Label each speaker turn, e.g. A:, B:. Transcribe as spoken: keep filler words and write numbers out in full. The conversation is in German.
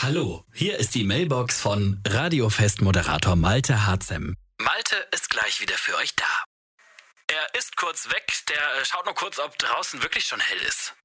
A: Hallo, hier ist die Mailbox von Radiofest-Moderator Malte Harzem. Malte ist gleich wieder für euch da. Er ist kurz weg, der äh, schaut nur kurz, ob draußen wirklich schon hell ist.